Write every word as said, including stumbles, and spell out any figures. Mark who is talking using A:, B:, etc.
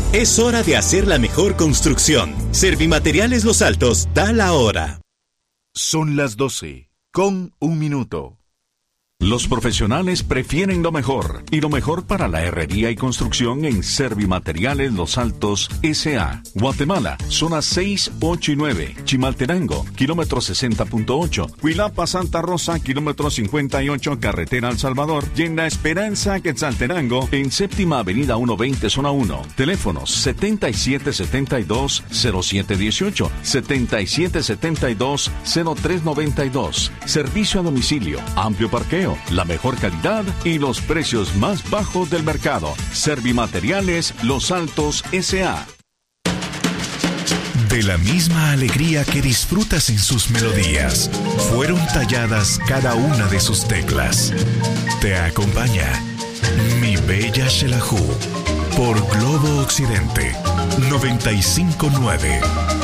A: Es hora de hacer la mejor construcción. Servimateriales Los Altos da la hora.
B: Son las doce, con un minuto.
C: Los profesionales prefieren lo mejor, y lo mejor para la herrería y construcción en Servimateriales Los Altos S A Guatemala, zonas seis, ocho y nueve. Chimaltenango, kilómetro sesenta punto ocho. Huilapa, Santa Rosa, kilómetro cincuenta y ocho, carretera El Salvador. Y en La Esperanza, Quetzaltenango, en séptima avenida ciento veinte, zona uno. Teléfonos setenta y siete setenta y dos, cero siete dieciocho, setenta y siete setenta y dos, cero tres noventa y dos. Servicio a domicilio, amplio parqueo, la mejor calidad y los precios más bajos del mercado. Servimateriales Los Altos S A
D: De la misma alegría que disfrutas en sus melodías, fueron talladas cada una de sus teclas. Te acompaña Mi Bella Xelajú por Globo Occidente noventa y cinco punto nueve.